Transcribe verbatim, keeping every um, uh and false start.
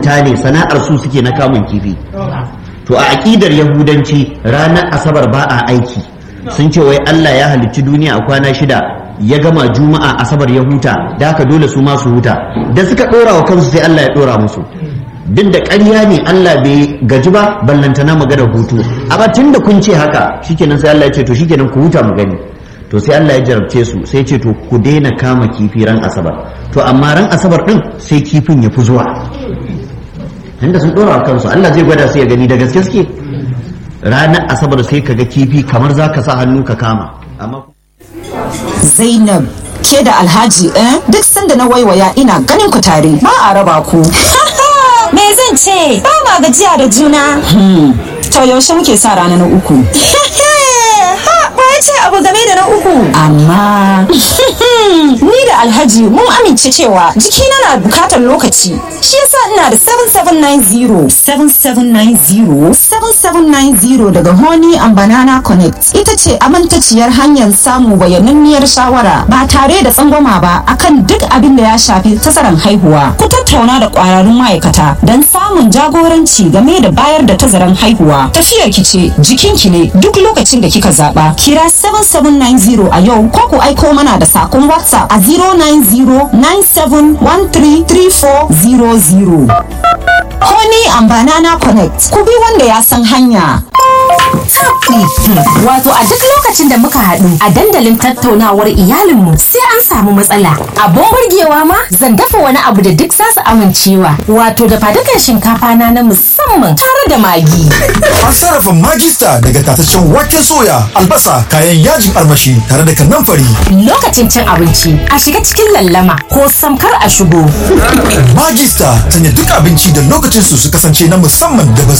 masunta ne, sana'ar su suke na kamun kifi. To a aƙidar yahudanci ranar asabar ba a aiki, sun ce wai Allah ya halicci duniya a kwana shida ya gama juma'a asabar ya huta, da haka dole su ma su huta. Da suka ɗora wa kansu sai Allah ya ɗora musu, duk da ƙarya ne, Allah bai gaji ba ballantana magana hutu. Amma tun da kun ce haka shikenan sai Allah ya ce to shikenan ku huta mu gani. To sai Allah ya jarabce su sai ce to ku daina kama kifi ran asabar. To amma ran asabar din sai kifin ya fi zuwa, tunda sun ɗora wa kansu. Allah zai gwada sai ya gani da gaske suke. Ranar asabar sai ka ga kifi kamar za ka sa hannu ka kama. Amma Zainab, ke da Alhaji eh duk sanda na waiwaya ina ganin ku tare, ba a raba ku. Me zan ce? Ba ma gajiya da juna. Hmm. To yaushe muke sa rana na uku? Ha, ba ya ce abu game da na uku. Amma ni da Alhaji mun amince cewa jikina na bukatar lokaci. Shi yasa ina da seven seven nine zero. seven seven nine zero seven seven nine zero daga Honey and Banana Connect ita ce amintaciyar hanyar samu bayananniyar shawara ba tare da tsangwama ba akan duk abin da ya shafi tazaran haihuwa. Ku tattauna da ƙwararrun ma'aikata don samun jagoranci game da bayar da tazaran haihuwa. Tafiyar ki ce, jikinki ne, duk lokacin da kika zaba. Kira seven seven nine zero a yau ko ku aiko mana da sakon WhatsApp a zero nine zero nine seven one three three four zero zero. Honey and Banana Connect, ku bi wanda ya san hanya. Wato a duk lokacin da muka haɗu a dandalin tattaunawar iyalinmu sai an samu matsala. Abun burgewa ma zan dafa wani abu da duk zasu amincewa. Wato da fadukan shinkafa na na musamman tare da magi. An sarrafa magista daga tataccen waken soya, albasa, kayan yajin armashi tare da kanamfari. Lokacin cin abinci a shiga cikin lallama ko samkar a shigo. Magista sanya duk abinci da lokacin su su kasance na musamman da ba za